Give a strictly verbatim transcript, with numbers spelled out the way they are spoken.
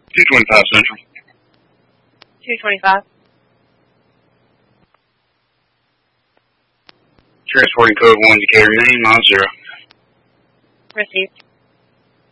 two twenty-five Central. two twenty-five. Transporting code one, Decatur, Maine, nine zero. Received.